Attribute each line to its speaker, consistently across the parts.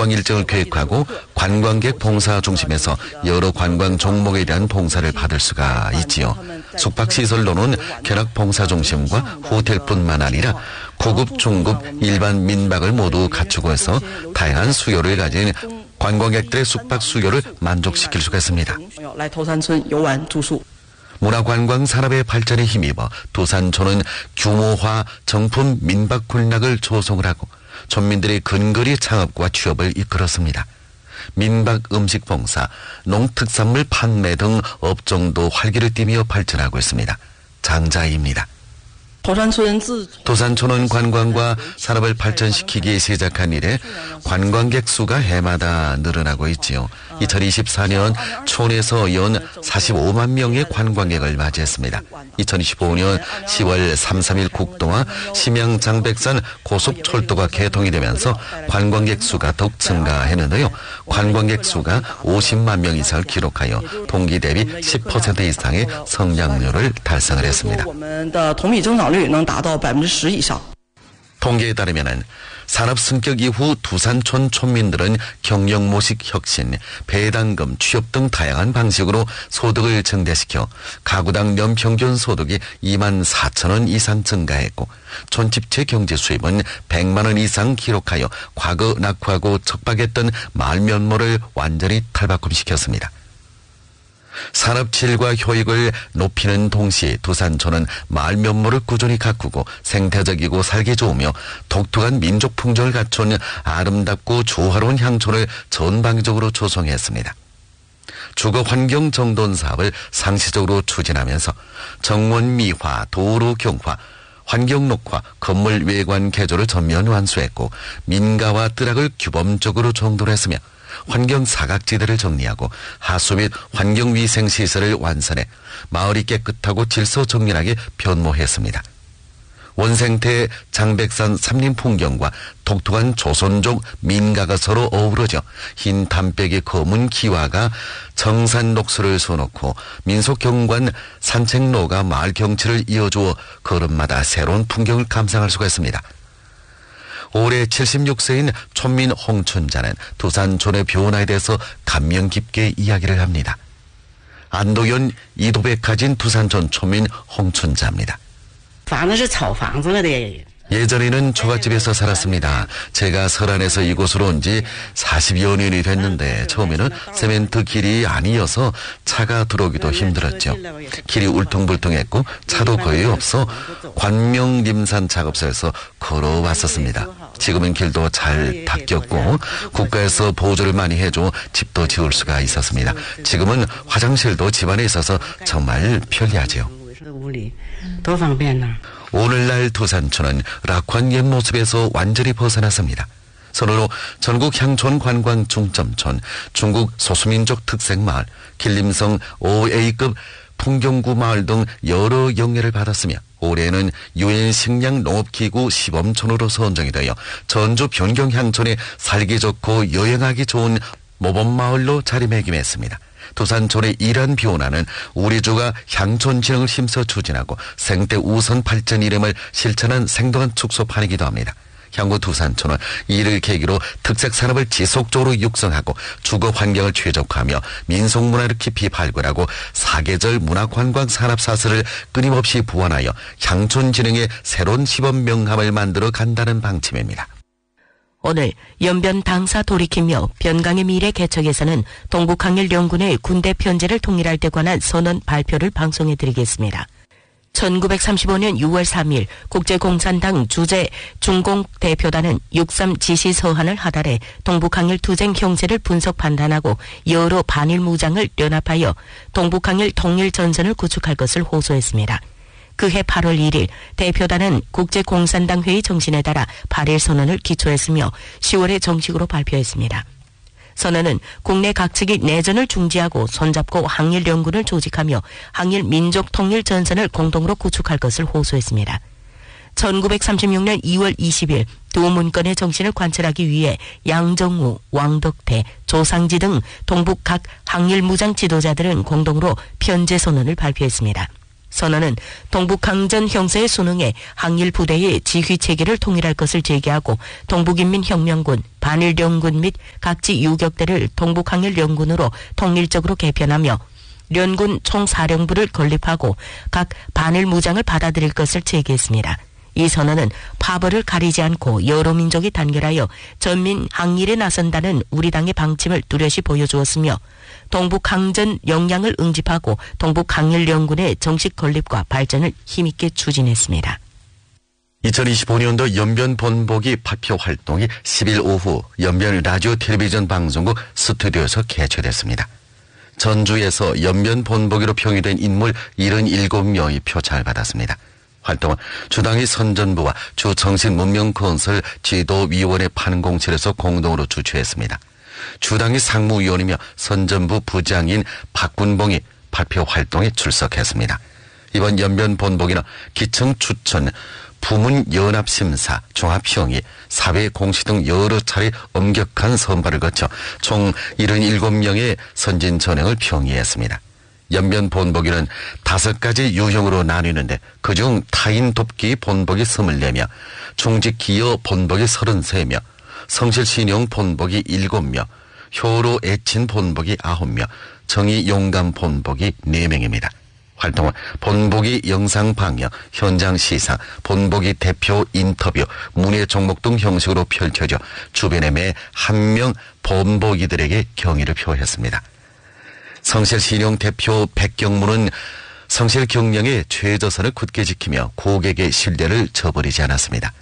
Speaker 1: 관광 일정을 계획하고 관광객 봉사 중심에서 여러 관광 종목에 대한 봉사를 받을 수가 있지요. 숙박시설로는 견학 봉사 중심과 호텔뿐만 아니라 고급, 중급, 일반 민박을 모두 갖추고 해서 다양한 수요를 가진 관광객들의 숙박 수요를 만족시킬 수가 있습니다. 문화관광 산업의 발전에 힘입어 도산촌은 규모화 정품 민박 군락을 조성을 하고 촌민들의 근거리 창업과 취업을 이끌었습니다. 민박 음식 봉사, 농특산물 판매 등 업종도 활기를 띠며 발전하고 있습니다. 장자입니다. 도산촌은 관광과 산업을 발전시키기 시작한 이래 관광객 수가 해마다 늘어나고 있지요. 2024년 촌에서 연 45만 명의 관광객을 맞이했습니다. 2025년 10월 3, 3일 국도와 심양 장백산 고속철도가 개통이 되면서 관광객 수가 더욱 증가했는데요. 관광객 수가 50만 명 이상을 기록하여 동기 대비 10% 이상의 성장률을 달성을 했습니다. 통계에 따르면 산업 승격 이후 두산촌 촌민들은 경영 모식 혁신, 배당금, 취업 등 다양한 방식으로 소득을 증대시켜 가구당 연평균 소득이 2만 4천 원 이상 증가했고 촌집체 경제 수입은 100만 원 이상 기록하여 과거 낙후하고 척박했던 마을 면모를 완전히 탈바꿈시켰습니다. 산업 질과 효익을 높이는 동시에 두산촌은 마을 면모를 꾸준히 가꾸고 생태적이고 살기 좋으며 독특한 민족 풍정을 갖춘 아름답고 조화로운 향촌을 전방위적으로 조성했습니다. 주거 환경 정돈 사업을 상시적으로 추진하면서 정원 미화, 도로 경화, 환경 녹화, 건물 외관 개조를 전면 완수했고 민가와 뜰락을 규범적으로 정돈했으며 환경 사각지대를 정리하고 하수 및 환경위생시설을 완선해 마을이 깨끗하고 질서정연하게 변모했습니다. 원생태 장백산 삼림 풍경과 독특한 조선족 민가가 서로 어우러져 흰 담백의 검은 기와가 정산 녹수를 쏘놓고 민속경관 산책로가 마을 경치를 이어주어 걸음마다 새로운 풍경을 감상할 수가 있습니다. 올해 76세인 촌민 홍춘자는 두산촌의 변화에 대해서 감명 깊게 이야기를 합니다. 안도현 이도백화진 두산촌 촌민 홍춘자입니다. 예전에는 초가집에서 살았습니다. 제가 설안에서 이곳으로 온 지 40여 년이 됐는데 처음에는 세멘트 길이 아니어서 차가 들어오기도 힘들었죠. 길이 울퉁불퉁했고 차도 거의 없어 관명림산 작업소에서 걸어왔었습니다. 지금은 길도 잘 닦였고 국가에서 보조를 많이 해줘 집도 지을 수가 있었습니다. 지금은 화장실도 집안에 있어서 정말 편리하지요. 오늘날 두산촌은 락환 옛 모습에서 완전히 벗어났습니다. 선으로 전국 향촌 관광 중점촌, 중국 소수민족 특색마을, 길림성 OA급 풍경구 마을 등 여러 영예를 받았으며 올해는 UN 식량 농업기구 시범촌으로 선정이 되어 전주 변경향촌에 살기 좋고 여행하기 좋은 모범마을로 자리매김했습니다. 두산촌의 이러한 변화는 우리주가 향촌지형을 힘써 추진하고 생태 우선 발전 이름을 실천한 생동한 축소판이기도 합니다. 향후 두산촌은 이를 계기로 특색 산업을 지속적으로 육성하고 주거 환경을 최적화하며 민속문화를 깊이 발굴하고 사계절 문화관광 산업사슬을 끊임없이 보완하여 향촌진흥의 새로운 시범 명함을 만들어 간다는 방침입니다.
Speaker 2: 오늘 연변 당사 돌이키며 변강의 미래 개척에서는 동북항일연군의 군대 편제를 통일할 때 관한 선언 발표를 방송해드리겠습니다. 1935년 6월 3일 국제공산당 주재 중공대표단은 6.3 지시서한을 하달해 동북항일 투쟁 형세를 분석 판단하고 여러 반일 무장을 연합하여 동북항일 통일전선을 구축할 것을 호소했습니다. 그해 8월 1일 대표단은 국제공산당 회의 정신에 따라 발일 선언을 기초했으며 10월에 정식으로 발표했습니다. 선언은 국내 각 측이 내전을 중지하고 손잡고 항일연군을 조직하며 항일 민족통일전선을 공동으로 구축할 것을 호소했습니다. 1936년 2월 20일 두 문건의 정신을 관철하기 위해 양정우, 왕덕태, 조상지 등 동북 각 항일무장 지도자들은 공동으로 편제 선언을 발표했습니다. 선언은 동북항전 형사의 순응해 항일 부대의 지휘 체계를 통일할 것을 제기하고 동북인민혁명군, 반일련군 및 각지 유격대를 동북항일련군으로 통일적으로 개편하며 연군 총사령부를 건립하고 각 반일 무장을 받아들일 것을 제기했습니다. 이 선언은 파벌을 가리지 않고 여러 민족이 단결하여 전민 항일에 나선다는 우리 당의 방침을 뚜렷이 보여주었으며 동북항전 역량을 응집하고 동북항일연군의 정식 건립과 발전을 힘있게 추진했습니다.
Speaker 1: 2025년도 연변 본보기 발표 활동이 10일 오후 연변 라디오 텔레비전 방송국 스튜디오에서 개최됐습니다. 전주에서 연변 본보기로 평이된 인물 77명이 표창을 받았습니다. 활동은 주당의 선전부와 주정신문명건설 지도위원회 판공실에서 공동으로 주최했습니다. 주당의 상무위원이며 선전부 부장인 박군봉이 발표 활동에 출석했습니다. 이번 연변 본보기는 기청 추천, 부문연합심사, 종합평의, 사회공시 등 여러 차례 엄격한 선발을 거쳐 총 77명의 선진 전형을 평의했습니다. 연변 본보기는 5가지 유형으로 나뉘는데 그중 타인 돕기 본보기 24명, 중직 기여 본보기 33명, 성실신용 본보기 7명, 효로 애친 본보기 9명, 정의 용감 본보기 4명입니다. 활동은 본보기 영상 방영, 현장 시상, 본보기 대표 인터뷰, 문예 종목 등 형식으로 펼쳐져 주변에 매 한 명 본보기들에게 경의를 표했습니다. 성실신용 대표 백경무는 성실 경영의 최저선을 굳게 지키며 고객의 신뢰를 저버리지 않았습니다.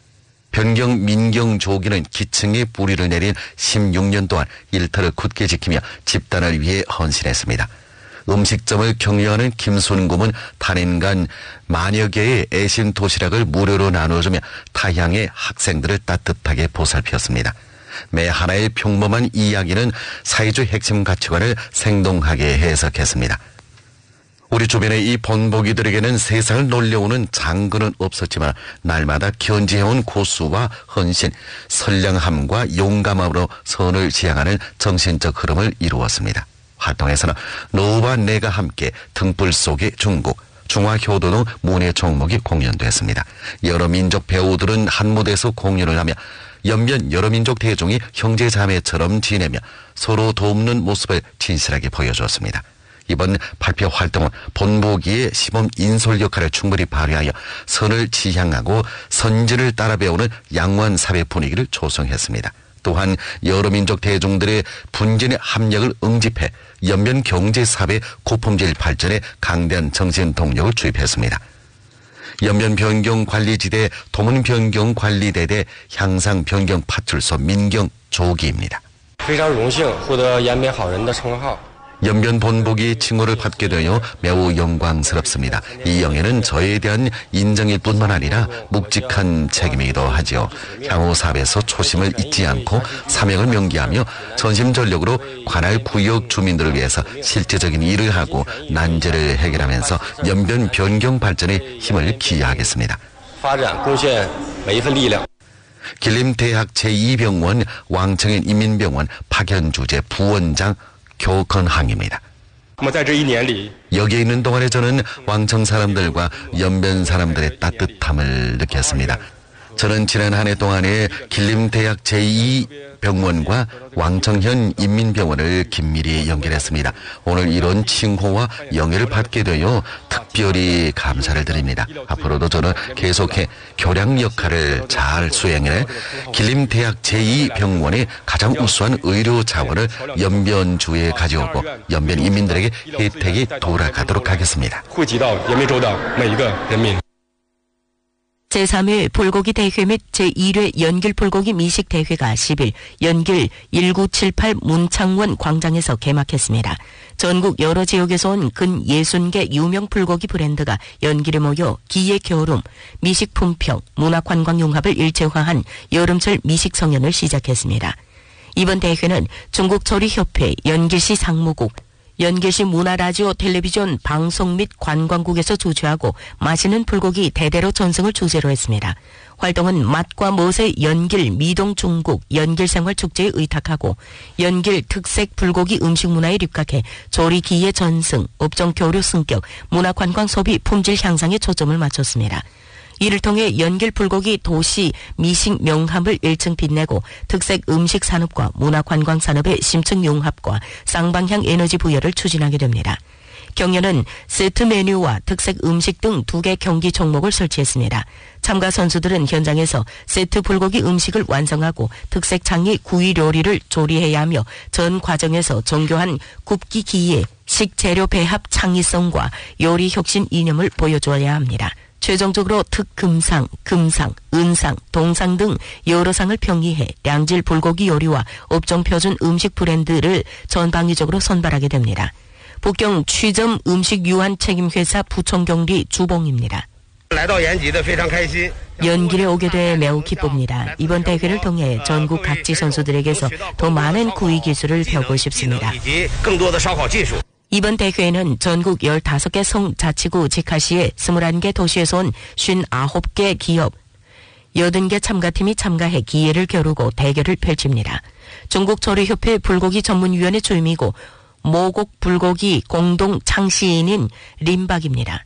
Speaker 1: 변경 민경 조기는 기층에 뿌리를 내린 16년 동안 일터를 굳게 지키며 집단을 위해 헌신했습니다. 음식점을 경영하는 김순금은 단인간 만여 개의 애심 도시락을 무료로 나눠주며 타향의 학생들을 따뜻하게 보살폈습니다. 매 하나의 평범한 이야기는 사회주의 핵심 가치관을 생동하게 해석했습니다. 우리 주변의 이 본보기들에게는 세상을 놀려오는 장군은 없었지만 날마다 견지해온 고수와 헌신, 선량함과 용감함으로 선을 지향하는 정신적 흐름을 이루었습니다. 활동에서는 너와 내가 함께 등불 속의 중국, 중화효도 등 문예 종목이 공연됐습니다. 여러 민족 배우들은 한 무대에서 공연을 하며 연변 여러 민족 대중이 형제자매처럼 지내며 서로 돕는 모습을 진실하게 보여주었습니다. 이번 발표 활동은 본보기의 시범 인솔 역할을 충분히 발휘하여 선을 지향하고 선진을 따라 배우는 양호한 사회 분위기를 조성했습니다. 또한 여러 민족 대중들의 분진의 합력을 응집해 연변 경제사회 고품질 발전에 강대한 정신 동력을 주입했습니다. 연변 변경관리지대 도문변경관리대대 향상변경파출소 민경 조기입니다.
Speaker 3: 非常荣幸获得延边好人的称号。
Speaker 1: 연변 본보기 칭호를 받게 되어 매우 영광스럽습니다. 이 영예는 저에 대한 인정일 뿐만 아니라 묵직한 책임이기도 하지요. 향후 사업에서 초심을 잊지 않고 사명을 명기하며 전심전력으로 관할 구역 주민들을 위해서 실제적인 일을 하고 난제를 해결하면서 연변 변경 발전에 힘을 기여하겠습니다. 길림대학 제2병원, 왕청인 인민병원 박연주재 부원장 교건항입니다. 여기에 있는 동안에 저는 왕청 사람들과 연변 사람들의 따뜻함을 느꼈습니다. 저는 지난 한 해 동안에 길림대학 제2병원과 왕청현 인민병원을 긴밀히 연결했습니다. 오늘 이런 칭호와 영예를 받게 되어 특별히 감사를 드립니다. 앞으로도 저는 계속해 교량 역할을 잘 수행해 길림대학 제2병원의 가장 우수한 의료 자원을 연변주에 가져오고 연변 인민들에게 혜택이 돌아가도록 하겠습니다.
Speaker 2: 제3회 불고기 대회 및 제1회 연길 불고기 미식 대회가 10일 연길 1978 문창원 광장에서 개막했습니다. 전국 여러 지역에서 온 근 60개 유명 불고기 브랜드가 연길에 모여 기의 겨울음, 미식 품평, 문화관광 융합을 일체화한 여름철 미식 성연을 시작했습니다. 이번 대회는 중국조리협회 연길시 상무국, 연길시 문화라디오 텔레비전 방송 및 관광국에서 주최하고 맛있는 불고기 대대로 전승을 주제로 했습니다. 활동은 맛과 멋의 연길 미동 중국 연길생활축제에 의탁하고 연길 특색 불고기 음식 문화에 입각해 조리 기회 전승, 업종 교류 승격, 문화관광 소비 품질 향상에 초점을 맞췄습니다. 이를 통해 연길 불고기 도시 미식 명함을 일층 빛내고 특색 음식 산업과 문화관광 산업의 심층 융합과 쌍방향 에너지 부여를 추진하게 됩니다. 경연은 세트 메뉴와 특색 음식 등 2개 경기 종목을 설치했습니다. 참가 선수들은 현장에서 세트 불고기 음식을 완성하고 특색 창의 구이 요리를 조리해야 하며 전 과정에서 정교한 굽기 기회, 식재료 배합 창의성과 요리 혁신 이념을 보여줘야 합니다. 최종적으로 특금상, 금상, 은상, 동상 등 여러 상을 평의해 량질 불고기 요리와 업종 표준 음식 브랜드를 전방위적으로 선발하게 됩니다. 북경 취점 음식 유한 책임회사 부총경리 주봉입니다. 연길에 오게 돼 매우 기쁩니다. 이번 대회를 통해 전국 각지 선수들에게서 더 많은 구이 기술을 배우고 싶습니다. 이번 대회에는 전국 15개 성자치구 직하시의 21개 도시에서 온 59개 기업, 80개 참가팀이 참가해 기회를 겨루고 대결을 펼칩니다. 중국조리협회 불고기 전문위원회 주임이고 모곡 불고기 공동 창시인인 림박입니다.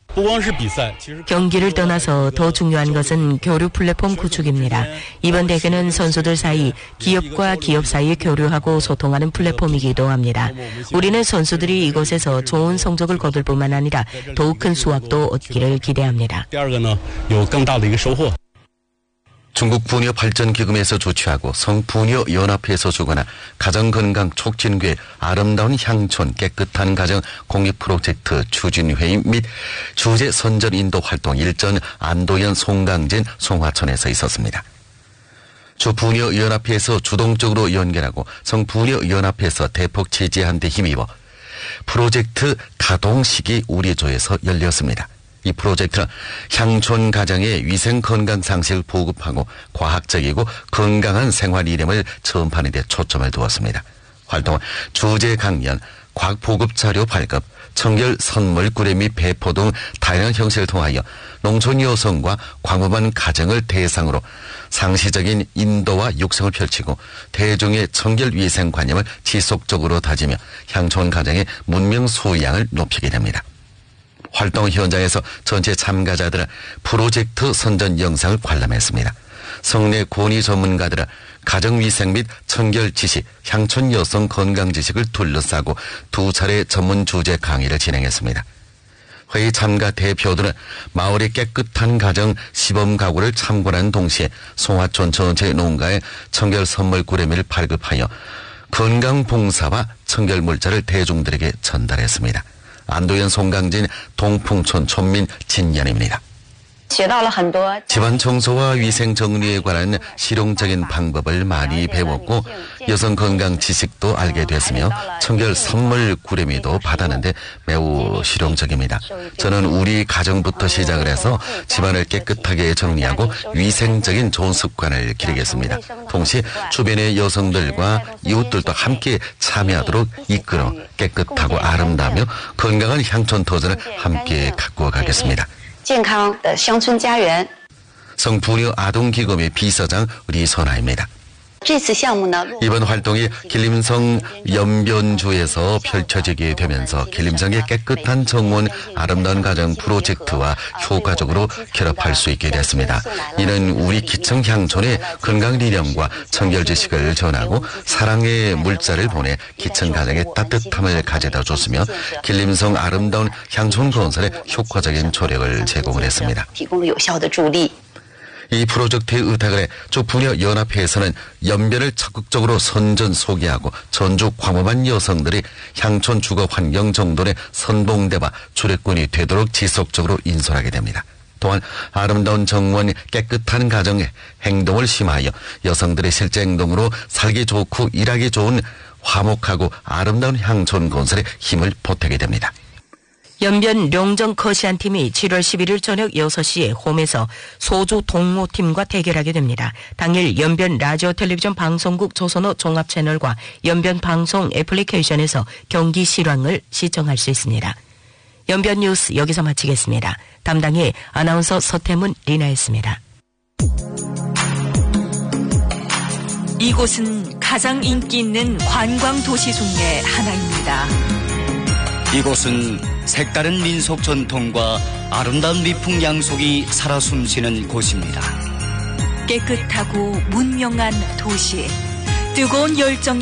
Speaker 2: 경기를 떠나서 더 중요한 것은 교류 플랫폼 구축입니다. 이번 대회는 선수들 사이, 기업과 기업 사이에 교류하고 소통하는 플랫폼이기도 합니다. 우리는 선수들이 이곳에서 좋은 성적을 거둘 뿐만 아니라 더욱 큰 수확도 얻기를 기대합니다.
Speaker 1: 중국 부녀발전기금에서 조치하고 성부녀연합회에서 주거나 가정건강 촉진교회 아름다운 향촌 깨끗한 가정 공익 프로젝트 추진회의 및 주제 선전 인도 활동 일전 안도현 송강진 송화천에서 있었습니다. 주부녀연합회에서 주동적으로 연결하고 성부녀연합회에서 대폭 지지한 데 힘입어 프로젝트 가동식이 우리조에서 열렸습니다. 이 프로젝트는 향촌 가정의 위생 건강 상식을 보급하고 과학적이고 건강한 생활 이념을 전파하는 데 초점을 두었습니다. 활동은 주제 강연, 과학 보급 자료 발급, 청결 선물 구례 및 배포 등 다양한 형식을 통하여 농촌 여성과 광범한 가정을 대상으로 상시적인 인도와 육성을 펼치고 대중의 청결 위생 관념을 지속적으로 다지며 향촌 가정의 문명 소양을 높이게 됩니다. 활동 현장에서 전체 참가자들은 프로젝트 선전 영상을 관람했습니다. 성내 권위 전문가들은 가정위생 및 청결 지식, 향촌 여성 건강 지식을 둘러싸고 2차례 전문 주제 강의를 진행했습니다. 회의 참가 대표들은 마을의 깨끗한 가정 시범 가구를 참관한 동시에 송화촌 전체 농가에 청결 선물 구례미를 발급하여 건강봉사와 청결 물자를 대중들에게 전달했습니다. 안도현 송강진 동풍촌 촌민 진연입니다. 집안 청소와 위생 정리에 관한 실용적인 방법을 많이 배웠고 여성 건강 지식도 알게 됐으며 청결 선물 구례미도 받았는데 매우 실용적입니다. 저는 우리 가정부터 시작을 해서 집안을 깨끗하게 정리하고 위생적인 좋은 습관을 기르겠습니다. 동시에 주변의 여성들과 이웃들도 함께 참여하도록 이끌어 깨끗하고 아름다우며 건강한 향촌 터전을 함께 가꾸어 가겠습니다. 성부녀 아동기금의 비서장 리선아입니다. 이번 활동이 길림성 연변주에서 펼쳐지게 되면서 길림성의 깨끗한 정원 아름다운 가정 프로젝트와 효과적으로 결합할 수 있게 됐습니다. 이는 우리 기청 향촌의 건강理念과 청결 지식을 전하고 사랑의 물자를 보내 기청 가정의 따뜻함을 가져다 줬으며 길림성 아름다운 향촌 건설에 효과적인 조력을 제공을 했습니다. 이 프로젝트의 의탁을 해 주부녀연합회에서는 연변을 적극적으로 선전 소개하고 전주 광범한 여성들이 향촌 주거 환경 정돈의 선봉대와 주례꾼이 되도록 지속적으로 인솔하게 됩니다. 또한 아름다운 정원 깨끗한 가정에 행동을 심하여 여성들의 실제 행동으로 살기 좋고 일하기 좋은 화목하고 아름다운 향촌 건설에 힘을 보태게 됩니다.
Speaker 2: 연변 룡정 커시안 팀이 7월 11일 저녁 6시에 홈에서 소주 동호팀과 대결하게 됩니다. 당일 연변 라디오 텔레비전 방송국 조선호 종합 채널과 연변 방송 애플리케이션에서 경기 실황을 시청할 수 있습니다. 연변 뉴스 여기서 마치겠습니다. 담당의 아나운서 서태문 리나였습니다.
Speaker 4: 이곳은 가장 인기 있는 관광 도시 중에 하나입니다.
Speaker 5: 이곳은 색다른 민속 전통과 아름다운 미풍 양속이 살아 숨쉬는 곳입니다.
Speaker 4: 깨끗하고 문명한 도시, 뜨거운 열정이